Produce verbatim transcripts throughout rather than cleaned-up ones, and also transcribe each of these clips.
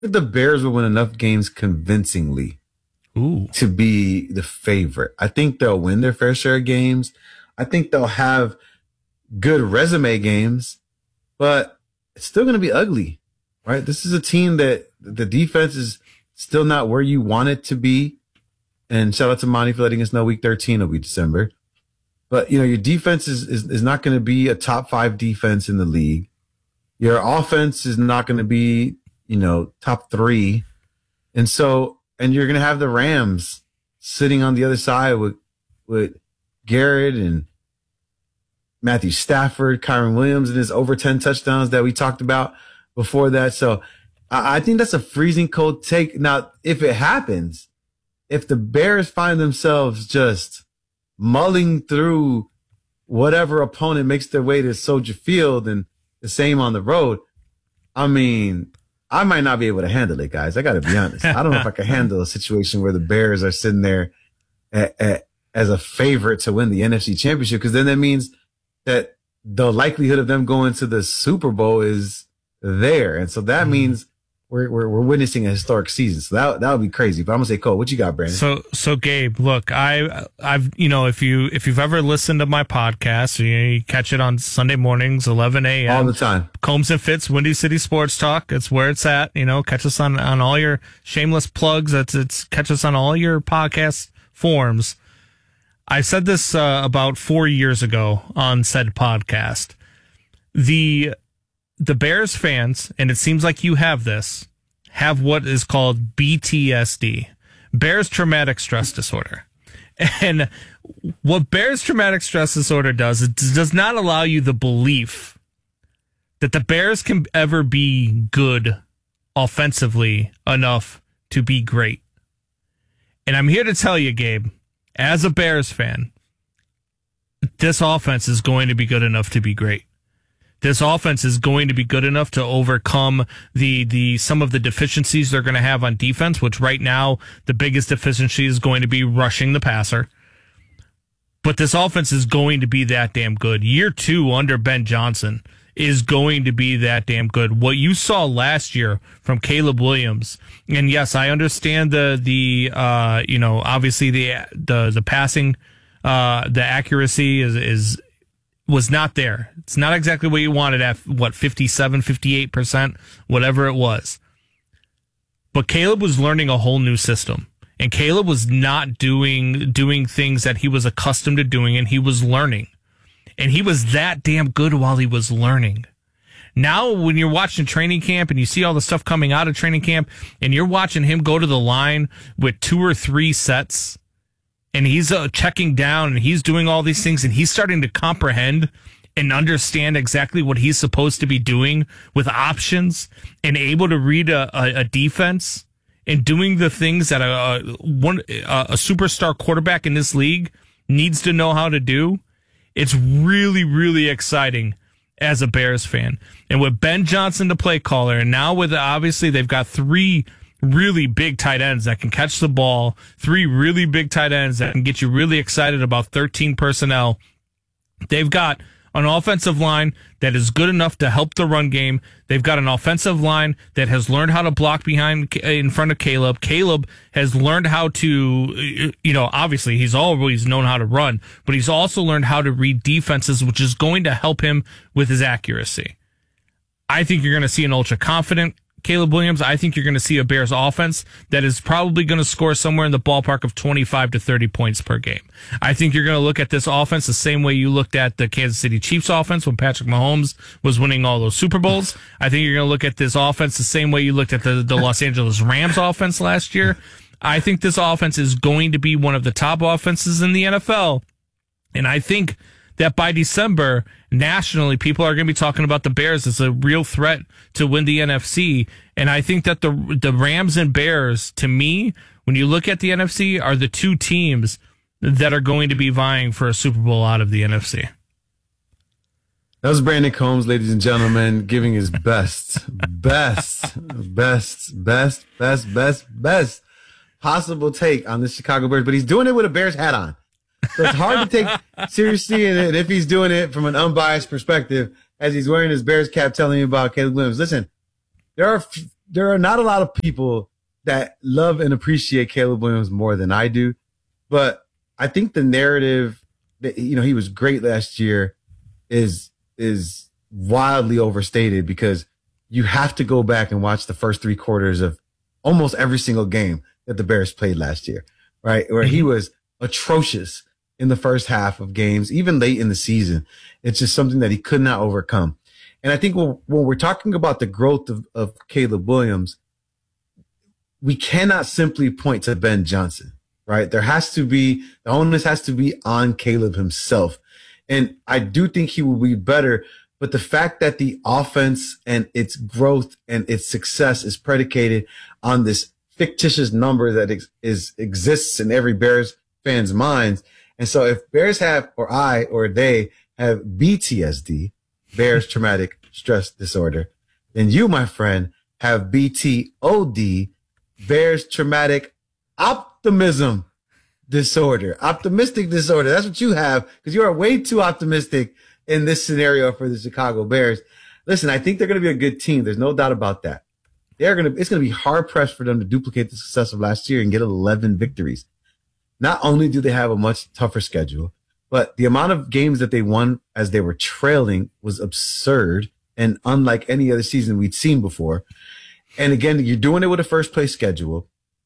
that the Bears will win enough games convincingly Ooh. to be the favorite. I think they'll win their fair share of games. I think they'll have good resume games, but it's still going to be ugly, right? This is a team that the defense is still not where you want it to be. And shout out to Monty for letting us know week thirteen will be December. But, you know, your defense is, is, is not going to be a top five defense in the league. Your offense is not going to be, you know, top three. And so, and you're going to have the Rams sitting on the other side with, with Garrett and Matthew Stafford, Kyron Williams, and his over ten touchdowns that we talked about before that. So I, I think that's a freezing cold take. Now, if it happens, if the Bears find themselves just mulling through whatever opponent makes their way to Soldier Field and the same on the road, I mean, I might not be able to handle it, guys. I got to be honest. I don't know if I can handle a situation where the Bears are sitting there at, at, as a favorite to win the N F C Championship, because then that means that the likelihood of them going to the Super Bowl is there. And so that mm-hmm. means we're, we're, we're witnessing a historic season. So that, that would be crazy. But I'm gonna say, Cole, what you got, Brandon? So, so Gabe, look, I, I've, you know, if you, if you've ever listened to my podcast, you, know, you catch it on Sunday mornings, eleven a.m. all the time. Combs and Fitz, Windy City Sports Talk. It's where it's at. You know, catch us on, on all your shameless plugs. It's, it's catch us on all your podcast forms. I said this uh, about four years ago on said podcast. The the Bears fans, and it seems like you have this, have what is called B T S D, Bears Traumatic Stress Disorder. And what Bears Traumatic Stress Disorder does, it does not allow you the belief that the Bears can ever be good offensively enough to be great. And I'm here to tell you, Gabe, as a Bears fan, this offense is going to be good enough to be great. This offense is going to be good enough to overcome the the some of the deficiencies they're going to have on defense, which right now the biggest deficiency is going to be rushing the passer. But this offense is going to be that damn good. Year two under Ben Johnson is going to be that damn good. What you saw last year from Caleb Williams, and yes, I understand the the uh, you know obviously the the the passing, uh, the accuracy is is. was not there. It's not exactly what you wanted at, what, fifty-seven, fifty-eight percent, whatever it was. But Caleb was learning a whole new system. And Caleb was not doing doing things that he was accustomed to doing, and he was learning. And he was that damn good while he was learning. Now, when you're watching training camp and you see all the stuff coming out of training camp, and you're watching him go to the line with two or three sets, and he's uh, checking down, and he's doing all these things, and he's starting to comprehend and understand exactly what he's supposed to be doing with options, and able to read a, a, a defense, and doing the things that a, a one a, a superstar quarterback in this league needs to know how to do. It's really, really exciting as a Bears fan. And with Ben Johnson, the play caller, and now with obviously they've got three really big tight ends that can catch the ball, three really big tight ends that can get you really excited about thirteen personnel. They've got an offensive line that is good enough to help the run game. They've got an offensive line that has learned how to block behind in front of Caleb. Caleb has learned how to, you know, obviously he's always known how to run, but he's also learned how to read defenses, which is going to help him with his accuracy. I think you're going to see an ultra confident Caleb Williams. I think you're going to see a Bears offense that is probably going to score somewhere in the ballpark of twenty-five to thirty points per game. I think you're going to look at this offense the same way you looked at the Kansas City Chiefs offense when Patrick Mahomes was winning all those Super Bowls. I think you're going to look at this offense the same way you looked at the, the Los Angeles Rams offense last year. I think this offense is going to be one of the top offenses in the N F L. And I think that by December, nationally, people are going to be talking about the Bears as a real threat to win the N F C. And I think that the the Rams and Bears, to me, when you look at the N F C, are the two teams that are going to be vying for a Super Bowl out of the N F C. That was Brandon Combs, ladies and gentlemen, giving his best, best, best, best, best, best, best possible take on the Chicago Bears. But he's doing it with a Bears hat on. So it's hard to take seriously, and if he's doing it from an unbiased perspective, as he's wearing his Bears cap, telling you about Caleb Williams. Listen, there are there are not a lot of people that love and appreciate Caleb Williams more than I do, but I think the narrative that, you know, he was great last year is is wildly overstated, because you have to go back and watch the first three quarters of almost every single game that the Bears played last year, right? Where he was atrocious in the first half of games, even late in the season. It's just something that he could not overcome. And I think when, when we're talking about the growth of, of Caleb Williams, we cannot simply point to Ben Johnson, right? There has to be, the onus has to be on Caleb himself. And I do think he will be better, but the fact that the offense and its growth and its success is predicated on this fictitious number that ex- is exists in every Bears fan's minds. And so if Bears have, or I, or they have B T S D, Bears Traumatic Stress Disorder, then you, my friend, have B T O D, Bears Traumatic Optimism Disorder, optimistic disorder. That's what you have, because you are way too optimistic in this scenario for the Chicago Bears. Listen, I think they're going to be a good team. There's no doubt about that. They're going to, it's going to be hard pressed for them to duplicate the success of last year and get eleven victories. Not only do they have a much tougher schedule, but the amount of games that they won as they were trailing was absurd and unlike any other season we'd seen before. And again, you're doing it with a first place schedule,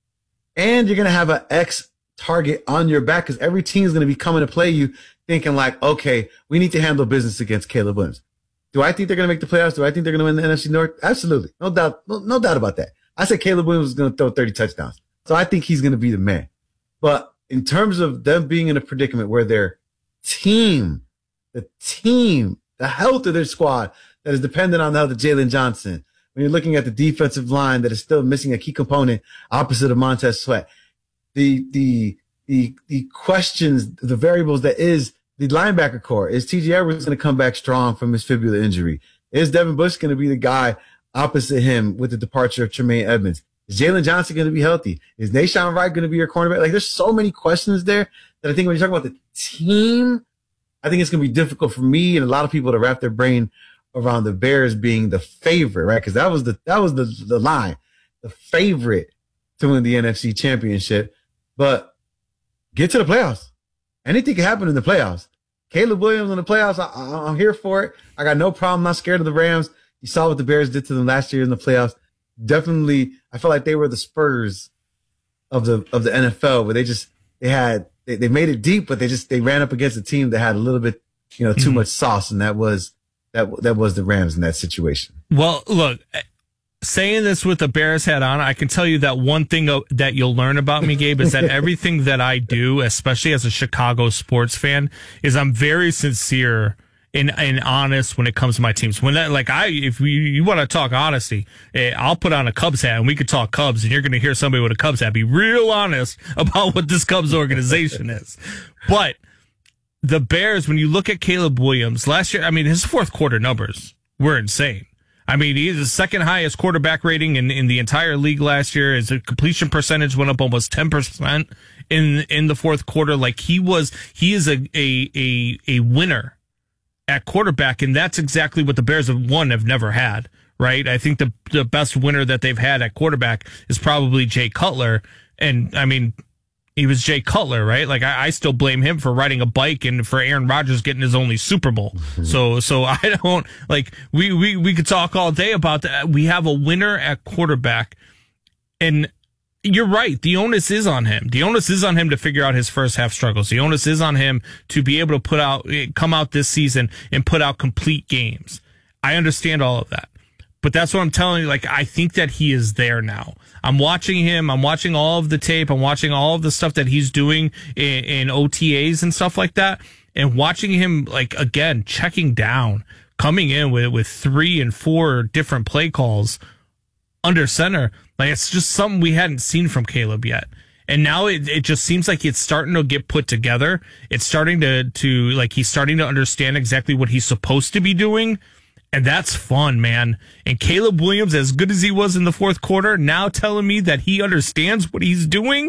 and you're going to have an X target on your back, because every team is going to be coming to play you thinking like, okay, we need to handle business against Caleb Williams. Do I think they're going to make the playoffs? Do I think they're going to win the N F C North? Absolutely. No doubt. No, no doubt about that. I said Caleb Williams is going to throw thirty touchdowns. So I think he's going to be the man. But in terms of them being in a predicament where their team, the team, the health of their squad that is dependent on the health of Jalen Johnson, when you're looking at the defensive line that is still missing a key component opposite of Montez Sweat, the, the, the, the questions, the variables that is the linebacker core. Is T J Edwards going to come back strong from his fibula injury? Is Devin Bush going to be the guy opposite him with the departure of Tremaine Edmonds? Is Jalen Johnson going to be healthy? Is Nahshon Wright going to be your cornerback? Like, there's so many questions there that I think when you're talking about the team, I think it's going to be difficult for me and a lot of people to wrap their brain around the Bears being the favorite, right? Because that was the that was the the line, the favorite to win the N F C Championship. But get to the playoffs. Anything can happen in the playoffs. Caleb Williams in the playoffs, I, I, I'm here for it. I got no problem. I'm not scared of the Rams. You saw what the Bears did to them last year in the playoffs. Definitely, I felt like they were the Spurs of the of the N F L, where they just they had they, they made it deep, but they just they ran up against a team that had a little bit, you know, too mm-hmm. much sauce, and that was that that was the Rams in that situation. Well, look, saying this with the Bears hat on, I can tell you that one thing that you'll learn about me, Gabe, is that everything that I do, especially as a Chicago sports fan, is I'm very sincere and, and honest when it comes to my teams. When that, like I, if you, you want to talk honesty, eh, I'll put on a Cubs hat and we could talk Cubs, and you're going to hear somebody with a Cubs hat be real honest about what this Cubs organization is. But the Bears, when you look at Caleb Williams last year, I mean, his fourth quarter numbers were insane. I mean, he's the second highest quarterback rating in, in the entire league last year. His completion percentage went up almost ten percent in, in the fourth quarter. Like, he was, he is a, a, a, a winner at quarterback. And that's exactly what the Bears have won, have never had, right? I think the, the best winner that they've had at quarterback is probably Jay Cutler. And I mean, he was Jay Cutler, right? Like, I, I still blame him for riding a bike and for Aaron Rodgers getting his only Super Bowl. Mm-hmm. So, so I don't, like, we, we, we could talk all day about that. We have a winner at quarterback, and you're right. The onus is on him. The onus is on him to figure out his first half struggles. The onus is on him to be able to put out, come out this season and put out complete games. I understand all of that. But that's what I'm telling you. Like, I think that he is there now. I'm watching him. I'm watching all of the tape. I'm watching all of the stuff that he's doing in, in O T As and stuff like that. And watching him, like, again, checking down, coming in with, with three and four different play calls under center. Like, it's just something we hadn't seen from Caleb yet. And now it, it just seems like it's starting to get put together. It's starting to, to, like, he's starting to understand exactly what he's supposed to be doing. And that's fun, man. And Caleb Williams, as good as he was in the fourth quarter, now telling me that he understands what he's doing,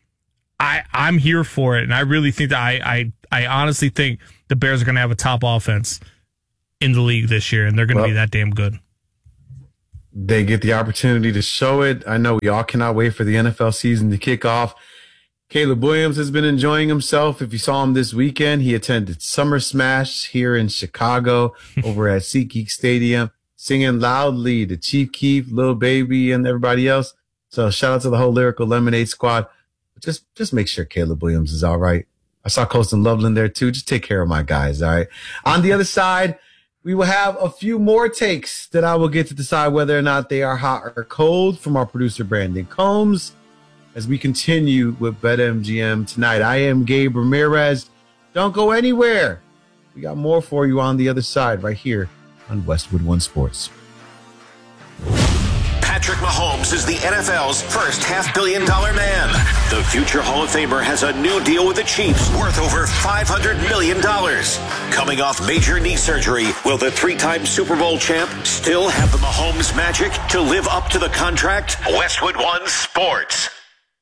I, I'm here for it. And I really think that I, I, I honestly think the Bears are going to have a top offense in the league this year, and they're going to well, be that damn good. they get the opportunity to show it. I know we all cannot wait for the N F L season to kick off. Caleb Williams has been enjoying himself. If you saw him this weekend, he attended Summer Smash here in Chicago over at SeatGeek Stadium, singing loudly to Chief Keef, Lil Baby, and everybody else. So shout out to the whole Lyrical Lemonade squad. Just, just make sure Caleb Williams is all right. I saw Colston Loveland there too. Just take care of my guys. All right. On the other side, we will have a few more takes that I will get to decide whether or not they are hot or cold from our producer, Brandon Combs, as we continue with BetMGM tonight. I am Gabe Ramirez. Don't go anywhere. We got more for you on the other side right here on Westwood One Sports. Patrick Mahomes is the N F L's first half-billion dollar man. The future Hall of Famer has a new deal with the Chiefs worth over five hundred million dollars. Coming off major knee surgery, will the three-time Super Bowl champ still have the Mahomes magic to live up to the contract? Westwood One Sports.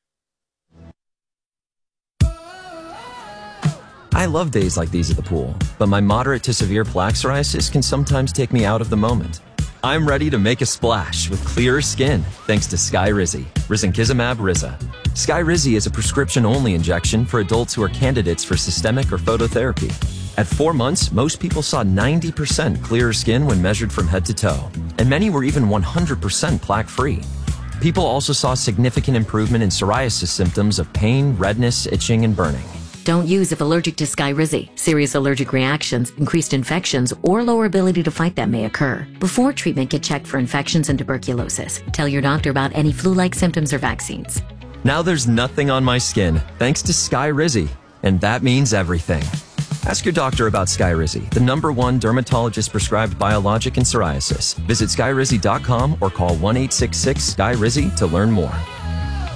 I love days like these at the pool, but my moderate to severe plaque psoriasis can sometimes take me out of the moment. I'm ready to make a splash with clearer skin thanks to Skyrizi, risankizumab Riza. Skyrizi is a prescription-only injection for adults who are candidates for systemic or phototherapy. At four months, most people saw ninety percent clearer skin when measured from head to toe, and many were even one hundred percent plaque-free. People also saw significant improvement in psoriasis symptoms of pain, redness, itching, and burning. Don't use if allergic to Skyrizi. Serious allergic reactions, increased infections, or lower ability to fight them may occur. Before treatment, get checked for infections and tuberculosis. Tell your doctor about any flu-like symptoms or vaccines. Now there's nothing on my skin thanks to Skyrizi, and that means everything. Ask your doctor about Skyrizi, the number one dermatologist-prescribed biologic in psoriasis. Visit skyrizi dot com or call one eight six six, S K Y R I Z I to learn more.